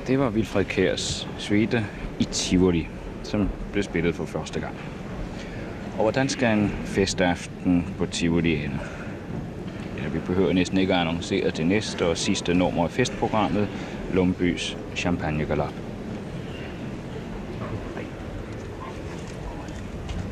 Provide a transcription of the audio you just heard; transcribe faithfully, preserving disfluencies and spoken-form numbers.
det var Wilfred Kjærs suite i Tivoli, som blev spillet for første gang. Og hvordan skal en festaften på Tivoli ende? Ja, vi behøver næsten ikke at annoncere det næste og sidste nummer af festprogrammet, Lumbys Champagnegalop.